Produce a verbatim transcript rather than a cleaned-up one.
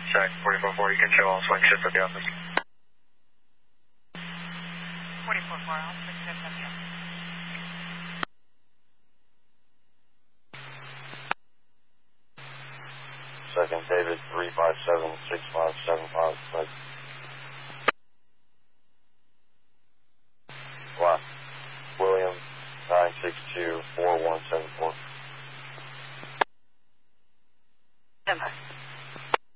Check, forty-four four, you can show all swing shift at the office. forty-four four, all swing shift at the office. Second, David, three five seven, six five seven five, but Last, William, nine six two, four one seven four.